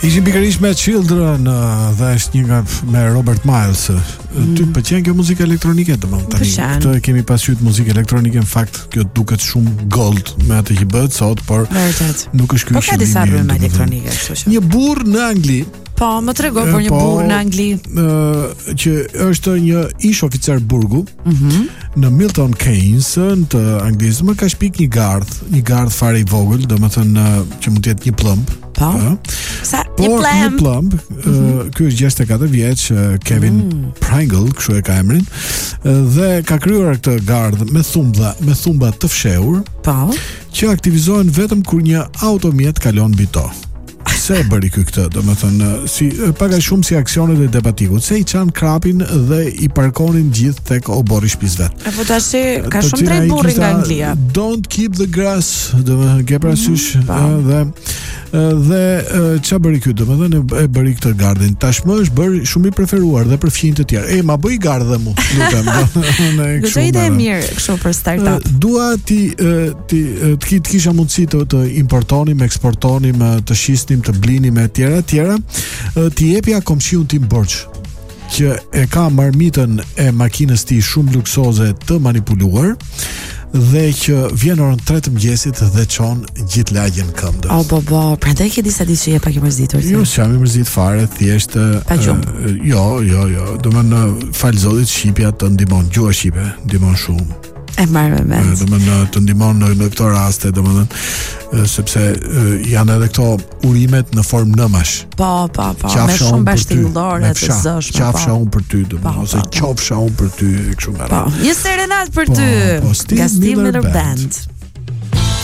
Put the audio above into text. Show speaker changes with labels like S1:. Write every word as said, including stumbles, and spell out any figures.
S1: Ishin pikërisht me Children uh, dhe është një nga me Robert Miles. Mm. Ty pëlqen kjo muzikë elektronike domethënë tani. Këtë kemi pasqyr muzikë elektronike, në fakt kjo duket shumë gold me atë që bëhet sot, por
S2: Vërtet.
S1: Nuk është ky.
S2: Po ka disa rrymë elektronike, kështu që.
S1: Një burr në Angli.
S2: Po, më trego për një
S1: po,
S2: burr në Angli.
S1: Uh, që është një ish oficer burgu
S2: mm-hmm.
S1: në Milton Keynes të Anglisë, më ka shpik një gardh, një gardh fare i vogël, domethënë uh, që mund të jetë një plumb.
S2: Po. Uh, Sa
S1: por,
S2: një plumb.
S1: Një plumb. Mm-hmm. Uh, ky është gjashtëdhjetë e katër vjeç, uh, Kevin mm. Pringle, kështu e ka emrin, uh, dhe ka krijuar këtë gardh me thumba, me thumba të fshehur.
S2: Po.
S1: Që aktivizohen vetëm kur një automjet kalon mbi to. Se e bëri ky këtë, domethënë si pak a shumë si aksionet e debatikut, se i çan krapin dhe i parkonin gjithë tek oborri i shtëpisë vet.
S2: E po tash ka shumë drejt burri nga Anglia.
S1: Don't keep the grass, domethënë ke parasysh mm, dhe dhe ç'a bëri ky, domethënë e bëri këtë gardhin. Tashmë është bërë shumë i preferuar dhe për fqinjtë të tjerë. E ma bëj gardh dhe mu, lutem. Ne
S2: kështu. Do ide e mirë kështu për startup.
S1: Dua ti ti të kisha mundësi të, të importonim, eksportonim, të shisnim, të blinim e tjera tjera, ti jepja komshiun tim borç që e ka marmitën e makinës ti shumë luksoze të manipuluar dhe që vjen orën tre të mëngjesit dhe çon gjithë lagjen këmbë.
S2: Oh bo bo, prandaj ke disa ditë që je pak i mërzitur.
S1: Jo, s'jam i mërzit fare, thjesht
S2: pa gjumë.
S1: Uh, jo, jo, jo, domethënë fal Zotit shqipja të ndihmon, gjuha shqipe ndihmon shumë.
S2: E marrë me mend.
S1: Domethënë të ndihmon në, në këto raste, domethënë sepse uh, janë edhe këto urimet në formë nëmash.
S2: Po, po, po, me shumë bashkëtingëllore të zëshme.
S1: Qafsha unë për ty, domethënë ose qofsha unë për ty, kështu me radhë.
S2: Po, një serenad për
S1: po,
S2: ty.
S1: Po, Steve Miller, Miller Band. Band.